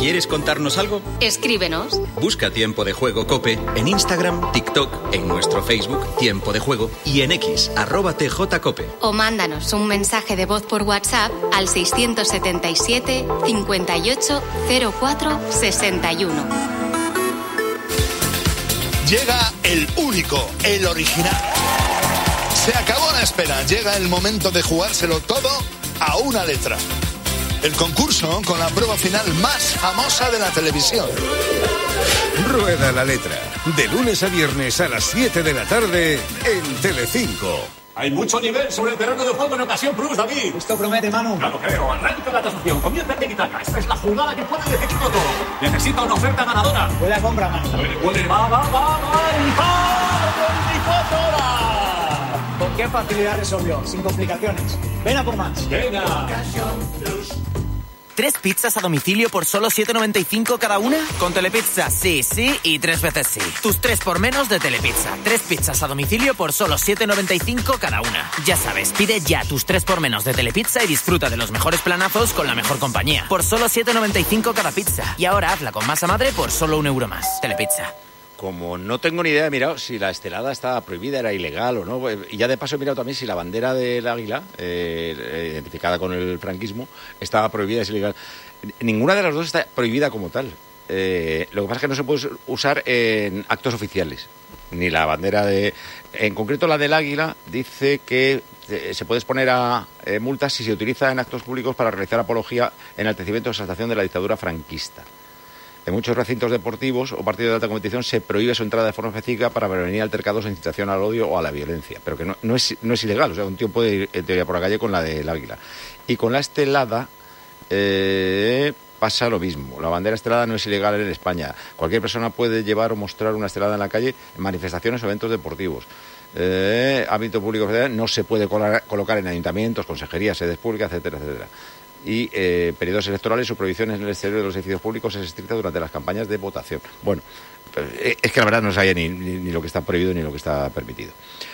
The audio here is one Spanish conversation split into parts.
¿Quieres contarnos algo? Escríbenos. Busca Tiempo de Juego COPE en Instagram, TikTok, en nuestro Facebook Tiempo de Juego y en X @TJCope. O mándanos un mensaje de voz por WhatsApp al 677 58 04 61. Llega el único, el original. Se acabó la espera, llega el momento de jugárselo todo a una letra. El concurso con la prueba final más famosa de la televisión. Rueda la letra, de lunes a viernes a las 7 de la tarde en Telecinco. Hay mucho nivel sobre el terreno de juego en ocasión Plus, David. Esto promete, Manu. Claro, creo. Arranca la transacción. Comienza el tiki-taka. Esta es la jugada que puede decidirlo todo. Necesita una oferta ganadora. Buena compra, Manu. Puede. Va. ¿Con qué facilidad resolvió? Sin complicaciones. Ven a por más. Venga. 3 pizzas a domicilio por solo 7,95 cada una. Con Telepizza, sí y 3 veces sí. Tus 3 por menos de Telepizza. 3 pizzas a domicilio por solo 7,95 cada una. Ya sabes, pide ya tus 3 por menos de Telepizza y disfruta de los mejores planazos con la mejor compañía. Por solo 7,95 cada pizza. Y ahora hazla con masa madre por solo €1 más. Telepizza. Como no tengo ni idea, he mirado si la estelada estaba prohibida, era ilegal o no. Y ya de paso he mirado también si la bandera del águila, identificada con el franquismo, estaba prohibida, es ilegal. Ninguna de las dos está prohibida como tal. Lo que pasa es que no se puede usar en actos oficiales. Ni la bandera de... En concreto la del águila dice que se puede exponer a multas si se utiliza en actos públicos para realizar apología, enaltecimiento o exaltación de la dictadura franquista. En muchos recintos deportivos o partidos de alta competición se prohíbe su entrada de forma específica para prevenir altercados o incitación al odio o a la violencia, pero que no es ilegal. O sea, un tío puede ir en teoría por la calle con la del águila. Y con la estelada pasa lo mismo. La bandera estelada no es ilegal en España. Cualquier persona puede llevar o mostrar una estelada en la calle en manifestaciones o eventos deportivos. Ámbito público no se puede colocar en ayuntamientos, consejerías, sedes públicas, etcétera, etcétera. Y periodos electorales, su prohibición en el exterior de los edificios públicos es estricta durante las campañas de votación. Bueno, es que la verdad no sabía ni lo que está prohibido ni lo que está permitido.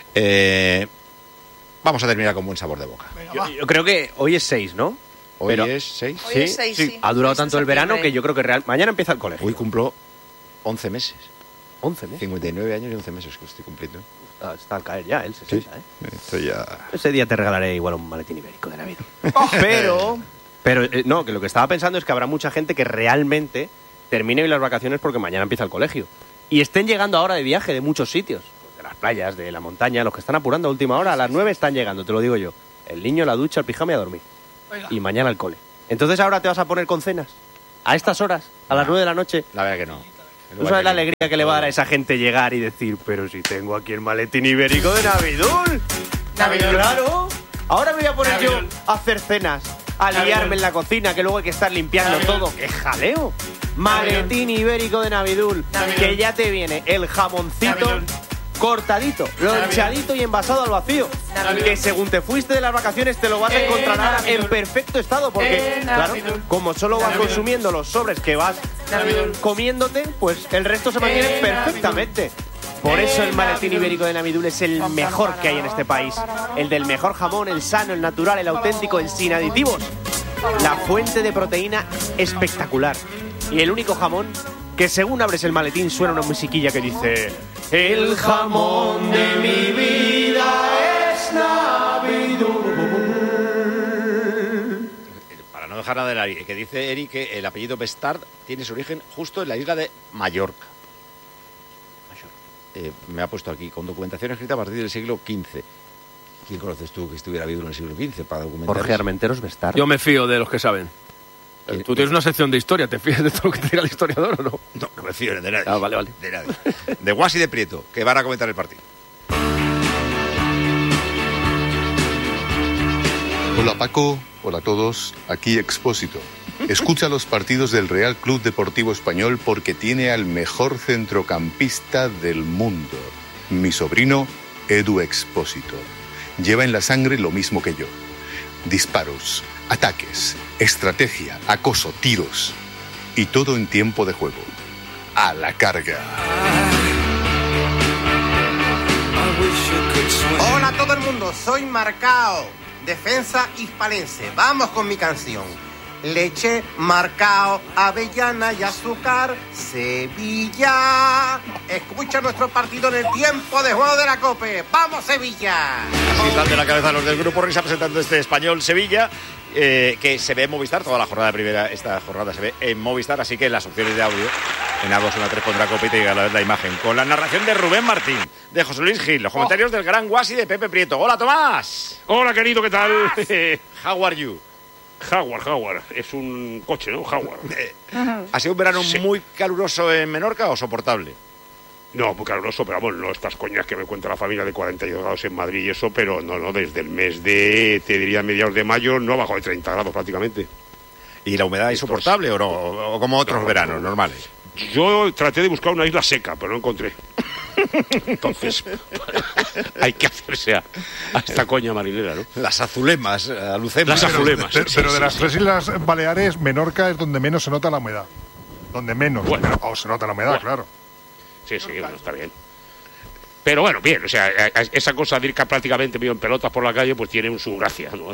Vamos a terminar con buen sabor de boca. Yo creo que hoy es 6, ¿no? ¿Hoy es 6? Hoy es 6, sí. Ha durado tanto el verano que yo creo que mañana empieza el colegio. Hoy cumplo 11 meses. 11 meses. 59 años y 11 meses que estoy cumpliendo. Está al caer ya, el 60, sí. Esto ya... Ese día te regalaré igual un maletín ibérico de Navidad. Pero no, que lo que estaba pensando es que habrá mucha gente que realmente termine hoy las vacaciones porque mañana empieza el colegio. Y estén llegando ahora de viaje de muchos sitios. Pues de las playas, de la montaña, los que están apurando a última hora, a las 9 están llegando, te lo digo yo. El niño, la ducha, el pijama y a dormir. Oiga. Y mañana al cole. Entonces ahora te vas a poner con cenas. A estas horas, a las 9 de la noche. La verdad que no. ¿Tú sabes la alegría que le va a dar a esa gente llegar y decir, pero si tengo aquí el maletín ibérico de Navidul? Navidul. Claro. Ahora me voy a poner yo a hacer cenas, a liarme en la cocina, que luego hay que estar limpiando todo. ¡Qué jaleo! Maletín ibérico de Navidul, que ya te viene el jamoncito cortadito, lonchadito y envasado al vacío. Que según te fuiste de las vacaciones te lo vas a encontrar ahora en perfecto estado, porque, claro, como solo vas consumiendo los sobres que vas comiéndote, pues el resto se mantiene perfectamente. Por eso el maletín ibérico de Navidul es el mejor que hay en este país. El del mejor jamón, el sano, el natural, el auténtico, el sin aditivos. La fuente de proteína espectacular. Y el único jamón que según abres el maletín suena una musiquilla que dice: el jamón de mi vida es Navidul. Para no dejar nada del aire, que dice Eric que el apellido Bestard tiene su origen justo en la isla de Mallorca. Me ha puesto aquí, con documentación escrita a partir del siglo XV. ¿Quién conoces tú que estuviera vivo en el siglo XV para documentar? Jorge Armenteros Bestard. Yo me fío de los que saben. Tú tienes una sección de historia, ¿te fías de todo lo que te diga el historiador o no? No me fío de nadie. Ah, vale. De nadie. De Guas y de Prieto, que van a comentar el partido. Hola Paco, hola a todos, aquí Expósito. Escucha los partidos del Real Club Deportivo Español porque tiene al mejor centrocampista del mundo, mi sobrino Edu Expósito. Lleva en la sangre lo mismo que yo. Disparos, ataques, estrategia, acoso, tiros y todo en tiempo de juego. A la carga. Hola a todo el mundo, soy Marcao, defensa hispalense. Vamos con mi canción. leche, marcao, avellana y azúcar. Sevilla. Escucha nuestro partido en el tiempo de juego de la COPE. ¡Vamos, Sevilla! Así están de la cabeza los del Grupo Risa presentando este Español Sevilla, que se ve en Movistar, toda la jornada primera, esta jornada se ve en Movistar, así que las opciones de audio en A2, en A3 pondrá COPE y te llega la imagen. Con la narración de Rubén Martín, de José Luis Gil, los comentarios del gran Guasi de Pepe Prieto. ¡Hola, Tomás! Hola, querido, ¿qué tal? How are you? Jaguar. Es un coche, ¿no? Jaguar. ¿Ha sido un verano muy caluroso en Menorca o soportable? No, muy caluroso, pero vamos, no estas coñas que me cuenta la familia de 42 grados en Madrid y eso, pero no, desde el mes de, te diría, mediados de mayo, no bajó de 30 grados prácticamente. ¿Y la humedad es soportable o no? ¿O como otros veranos normales? Yo traté de buscar una isla seca, pero no encontré. Entonces, hay que hacerse a esta coña marinera, ¿no? Las azulemas, alucemas. Las azulemas. Pero de las tres islas Baleares, Menorca es donde menos se nota la humedad. Donde menos. Bueno. Se nota la humedad, claro. Sí, bueno, está bien. Pero bueno, bien, o sea, esa cosa de ir prácticamente medio en pelotas por la calle, pues tiene su gracia, ¿no?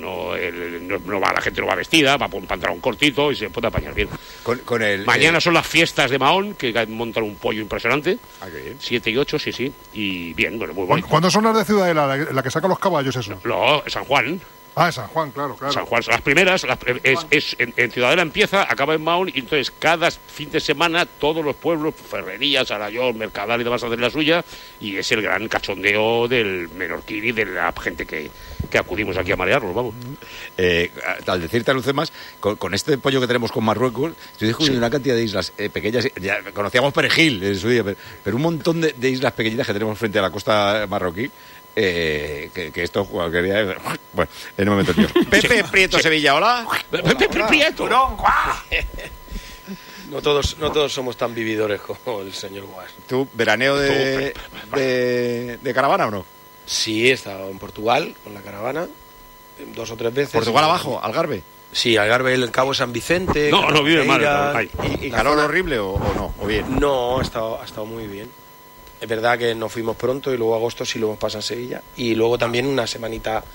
La gente no va vestida, va con un pantalón cortito y se puede apañar bien. Mañana son las fiestas de Mahón, que montan un pollo impresionante. Ah, qué bien. 7 y 8, sí. Y bien, bueno, muy bonito. ¿Cuándo son las de Ciudadela, la que saca los caballos, eso? No, San Juan. Ah, San Juan, claro. San Juan, las primeras, en Ciudadela empieza, acaba en Mahón, y entonces cada fin de semana todos los pueblos, Ferrerías, Arayón, Mercadal y demás hacen la suya, y es el gran cachondeo del menorquín y de la gente que acudimos aquí a marearnos, vamos. Al decirte a Lucemas, con este pollo que tenemos con Marruecos, estoy descubriendo una cantidad de islas pequeñas, ya conocíamos Perejil en su día, pero un montón de islas pequeñitas que tenemos frente a la costa marroquí, que esto cualquier día... Bueno, en un momento, tío. Pepe Prieto, Sevilla, hola. Pepe Prieto. No todos somos tan vividores como el señor Guas. ¿Tú, veraneo de caravana o no? Sí, he estado en Portugal con la caravana 2 o 3 veces. ¿Portugal abajo, Algarve? Sí, Algarve, el Cabo San Vicente. No vive mal. ¿Y calor horrible o no? ¿O bien? No, ha estado muy bien. Es verdad que nos fuimos pronto y luego agosto sí lo hemos pasado en Sevilla. Y luego también una semanita,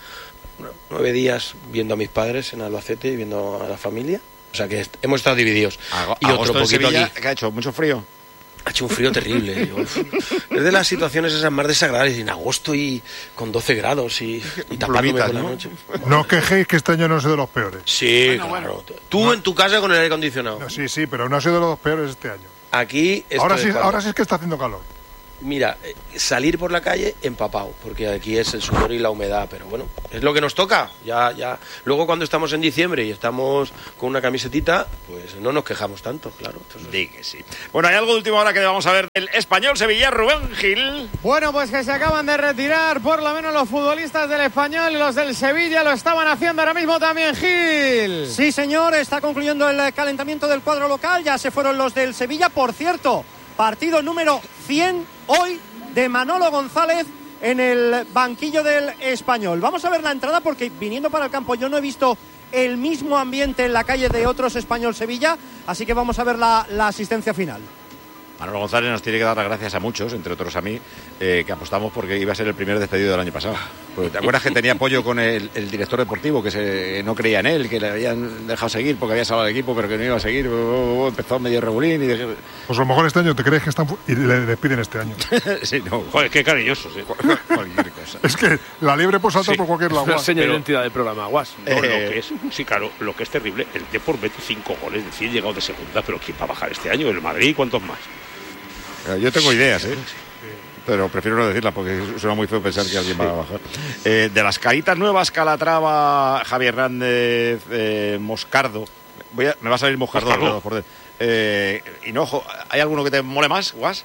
9 días viendo a mis padres en Albacete y viendo a la familia. O sea que hemos estado divididos. Y otro poquito Sevilla, aquí. ¿Qué ha hecho? ¿Mucho frío? Ha hecho un frío terrible. Es de las situaciones esas más desagradables. En agosto y con 12 grados y tapándome por la noche. No os quejéis que este año no ha sido de los peores. Sí, claro. Tú en tu casa con el aire acondicionado. No, sí, pero no ha sido de los peores este año. Aquí... Ahora sí es que está haciendo calor. Mira, salir por la calle empapado, porque aquí es el sudor y la humedad, pero bueno, es lo que nos toca, ya. Luego cuando estamos en diciembre y estamos con una camisetita, pues no nos quejamos tanto, claro. Entonces... Sí que sí. Bueno, hay algo de última hora que vamos a ver del Español Sevilla, Rubén Gil. Bueno, pues que se acaban de retirar, por lo menos los futbolistas del Español y los del Sevilla lo estaban haciendo ahora mismo también, Gil. Sí, señor, está concluyendo el calentamiento del cuadro local, ya se fueron los del Sevilla, por cierto. Partido número 100 hoy de Manolo González en el banquillo del Español. Vamos a ver la entrada porque viniendo para el campo yo no he visto el mismo ambiente en la calle de otros Español Sevilla, así que vamos a ver la asistencia final. Manolo González nos tiene que dar las gracias a muchos, entre otros a mí, que apostamos porque iba a ser el primer despedido del año pasado. Porque, ¿te acuerdas que tenía apoyo con el director deportivo, que no creía en él, que le habían dejado seguir porque había salado el equipo, pero que no iba a seguir? Empezó medio regulín y... Pues a lo mejor este año te crees que están... y le despiden este año. Sí, no. Joder, qué cariñosos, Cualquier cosa. Es que la liebre puede saltar por cualquier lado. Es una seña de identidad del programa, Guas. Sí, claro, lo que es terrible, el Depor mete 5 goles, es decir, llegado de segunda, pero ¿quién va a bajar este año? ¿El Madrid? ¿Cuántos más? Yo tengo ideas, pero prefiero no decirlas porque suena muy feo pensar que alguien va a bajar. De las caritas nuevas, Calatrava, Javier Hernández, Moscardo. Me va a salir Moscardo. Hinojo, ¿hay alguno que te mole más, Guas?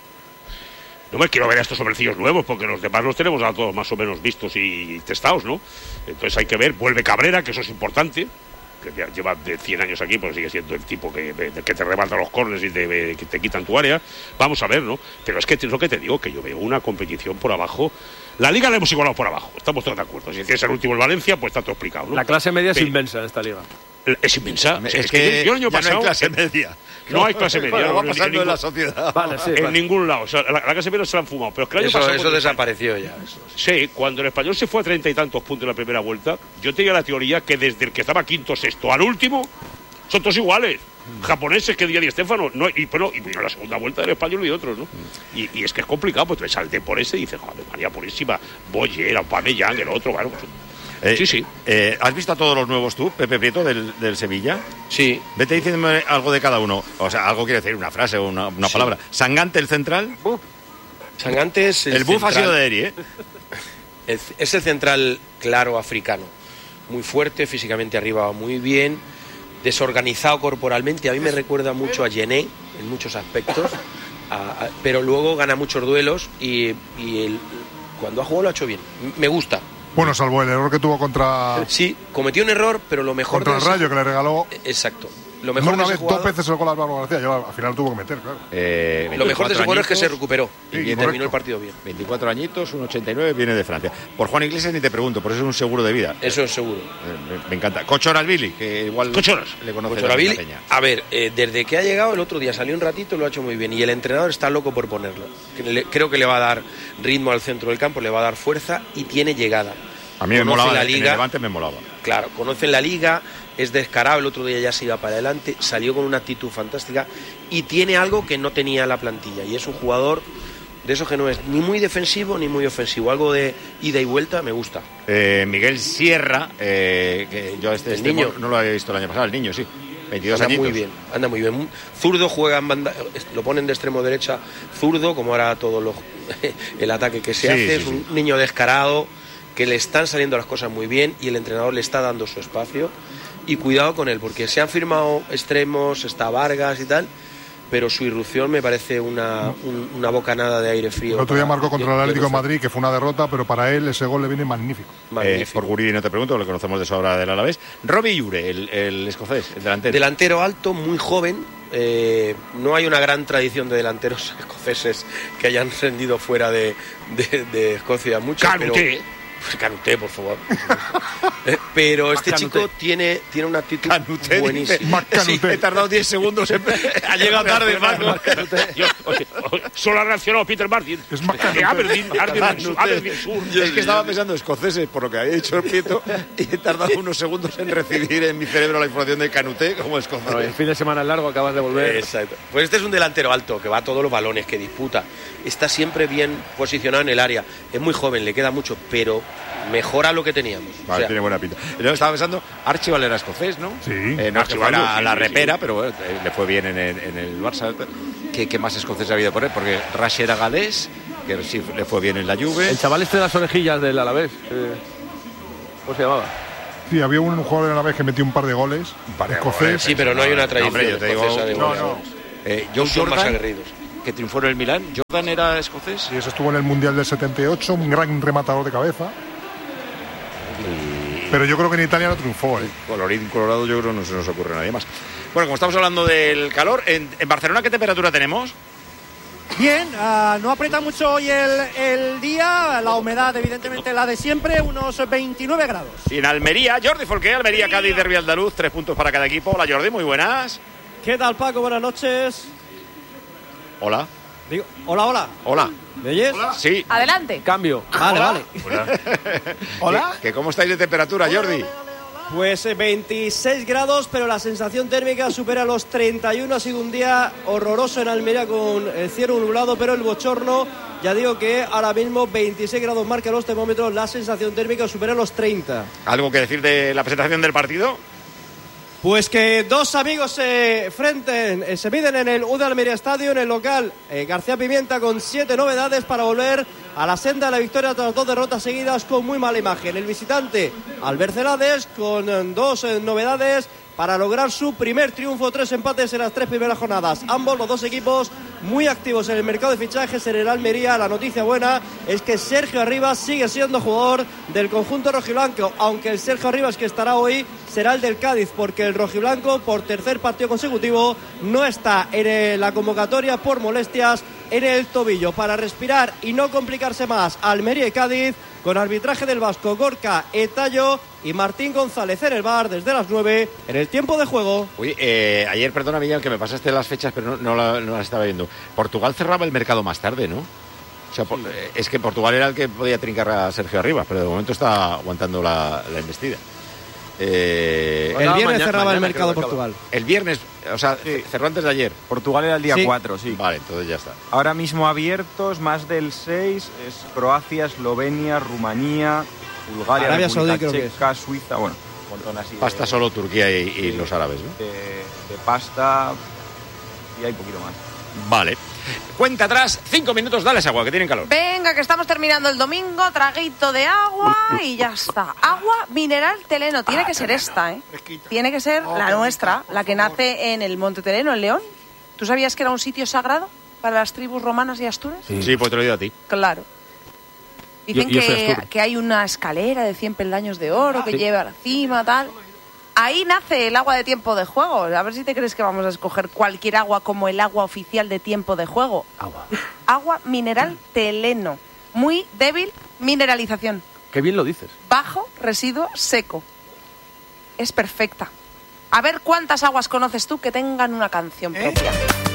No me quiero ver a estos hombrecillos nuevos porque los demás los tenemos a todos más o menos vistos y testados, ¿no? Entonces hay que ver, vuelve Cabrera, que eso es importante, que lleva de 100 años aquí, pues sigue siendo el tipo que te rebata los córneres y que te quitan tu área. Vamos a ver, ¿no? Pero es que es lo que te digo, que yo veo una competición por abajo. La Liga la hemos igualado por abajo, estamos todos de acuerdo. Si es el último el Valencia, pues está todo explicado, ¿no? La clase media es inmensa en esta Liga. Es inmensa. Es que yo el año pasado... no hay clase media. No hay clase media. Bueno, va pasando en la sociedad. En ningún lado. O sea, la clase media se la han fumado. Pero es que el año pasado... Eso desapareció ya. Sí, cuando el Español se fue a 30 y tantos puntos en la primera vuelta, yo tenía la teoría que desde el que estaba quinto, sexto al último, son todos iguales. Japoneses que Di Stéfano, no, y vino la segunda vuelta del Español y otros, ¿no? Y es que es complicado, pues te sale por ese y dices, joder, María Purísima, Boyer, Aubameyang, el otro, claro. Sí. ¿Has visto a todos los nuevos tú, Pepe Prieto, del Sevilla? Sí. Vete diciéndome algo de cada uno. O sea, algo quiere decir, una frase o una palabra. Sangante, el central. Sangante es el buff ha sido de Eri, ¿eh? Es el central claro africano. Muy fuerte, físicamente arriba muy bien, desorganizado corporalmente. A mí me recuerda mucho a Gené en muchos aspectos, pero luego gana muchos duelos y cuando ha jugado lo ha hecho bien. Me gusta. Bueno, salvo el error que tuvo contra... Sí, cometió un error, pero lo mejor... Contra el Rayo, que le regaló... Exacto. Lo mejor una vez, dos veces el gol a Álvaro García, yo al final tuvo que meter, claro. Lo mejor de ese jugador es que se recuperó y terminó el partido bien. 24 añitos, 1,89, viene de Francia. Por Juan Iglesias ni te pregunto, por eso es un seguro de vida. Eso es seguro. Me encanta. Cochoras Billy, que igual le conoce Cochoras Billy, Peña. a ver, desde que ha llegado el otro día salió un ratito, lo ha hecho muy bien y el entrenador está loco por ponerlo. Creo que le va a dar ritmo al centro del campo, le va a dar fuerza y tiene llegada. A mí me molaba, en el Levante me molaba. Claro, conocen la liga, es descarado, el otro día ya se iba para adelante, salió con una actitud fantástica y tiene algo que no tenía la plantilla y es un jugador de esos que no es ni muy defensivo ni muy ofensivo, algo de ida y vuelta, me gusta. Miguel Sierra, que yo este niño no lo había visto el año pasado, el niño sí, 22 anda añitos. Anda muy bien. Zurdo, juega en banda, lo ponen de extremo derecha, zurdo, como ahora todo el ataque que se hace, es un niño descarado, que le están saliendo las cosas muy bien y el entrenador le está dando su espacio y cuidado con él porque se han firmado extremos, está Vargas y tal, pero su irrupción me parece una bocanada de aire frío. El otro día marcó contra el Atlético de Madrid, que fue una derrota, pero para él ese gol le viene magnífico. Por Guridi no te pregunto, lo conocemos de sobra del Alavés. Robbie Ure, el escocés, el delantero. Delantero alto, muy joven. No hay una gran tradición de delanteros escoceses que hayan rendido fuera de Escocia mucho. Canuté, por favor. Pero este chico tiene una actitud buenísima. Sí, he tardado 10 segundos. Ha llegado tarde, Marco. Solo ha reaccionado Peter Martin. Es más Aberdeen Sur. Es que estaba pensando escoceses, por lo que había dicho el Prieto, y he tardado unos segundos en recibir en mi cerebro la información de Canuté como escocés. Bueno, el fin de semana largo acabas de volver. Exacto. Pues este es un delantero alto que va a todos los balones, que disputa. Está siempre bien posicionado en el área. Es muy joven, le queda mucho, pero mejora lo que teníamos. Vale, tiene buena pinta. Yo estaba pensando, Archibald era escocés, ¿no? Sí. No es que fuera la repera, pero bueno, le fue bien en el Barça. ¿Qué más escocés ha habido por él? Porque Rash era galés, que sí le fue bien en la Juve. El chaval este de las orejillas del Alavés. ¿Cómo se llamaba? Sí, había un jugador en la vez que metió un par de goles. Escocés. Sí, pero no hay una tradición. Hombre, yo te digo, de John son más Jordan, aguerridos. que triunfó en el Milán. ¿Jordan era escocés? Sí, eso estuvo en el Mundial del 78, un gran rematador de cabeza. Pero yo creo que en Italia no triunfó, Colorín colorado, yo creo que no se nos ocurre a nadie más. Bueno, como estamos hablando del calor, ¿en Barcelona qué temperatura tenemos? Bien, no aprieta mucho hoy el día, la humedad evidentemente la de siempre, unos 29 grados. Y en Almería, Jordi Folqué, Almería, Cádiz, Derbi Andaluz, 3 puntos para cada equipo. Hola Jordi, muy buenas. ¿Qué tal, Paco? Buenas noches. Hola. Hola. Hola. ¿Me oyes? Sí. Adelante. Cambio. Vale. Hola. ¿Cómo estáis de temperatura, Jordi? Pues 26 grados, pero la sensación térmica supera los 31. Ha sido un día horroroso en Almería con el cielo nublado, pero el bochorno, ya digo que ahora mismo 26 grados marca los termómetros, la sensación térmica supera los 30. ¿Algo que decir de la presentación del partido? Pues que dos amigos se miden en el UD Almería Estadio, en el local García Pimienta, con 7 novedades para volver a la senda de la victoria tras 2 derrotas seguidas con muy mala imagen. El visitante Albert Celades con 2 novedades para lograr su primer triunfo, 3 empates en las 3 primeras jornadas. Ambos, los dos equipos, muy activos en el mercado de fichajes en el Almería. La noticia buena es que Sergio Arribas sigue siendo jugador del conjunto rojiblanco, aunque el Sergio Arribas que estará hoy será el del Cádiz, porque el rojiblanco, por tercer partido consecutivo, no está en la convocatoria por molestias en el tobillo. Para respirar y no complicarse más, Almería y Cádiz, con arbitraje del vasco Gorka Etayo y Martín González en el bar desde las 9 en el tiempo de juego. Uy, ayer, perdona Miguel, que me pasaste las fechas, pero no las estaba viendo. Portugal cerraba el mercado más tarde, ¿no? O sea, es que Portugal era el que podía trincar a Sergio Arribas, pero de momento está aguantando la embestida. El viernes cerraba el mercado Portugal. El viernes, o sea, cerró antes de ayer. Portugal era el día 4, sí. Vale, entonces ya está. Ahora mismo abiertos, más del 6, es Croacia, Eslovenia, Rumanía, Bulgaria, Arabia República Saudí, creo Checa, Suiza, bueno, un montón así. Pasta solo Turquía y los árabes, ¿no? De pasta y hay poquito más. Vale. Cuenta atrás, 5 minutos, dales agua, que tienen calor. Venga, que estamos terminando el domingo, traguito de agua y ya está. Agua mineral Teleno, tiene que ser esta, ¿eh? Tiene que ser la nuestra, la que nace en el Monte Teleno, en León. ¿Tú sabías que era un sitio sagrado para las tribus romanas y astures? Sí, pues te lo digo a ti. Claro. Dicen que hay una escalera de 100 peldaños de oro que lleva a la cima, tal. Ahí nace el agua de tiempo de juego. A ver si te crees que vamos a escoger cualquier agua como el agua oficial de tiempo de juego. Agua mineral Teleno. Muy débil mineralización. Qué bien lo dices. Bajo residuo seco. Es perfecta. A ver cuántas aguas conoces tú que tengan una canción propia.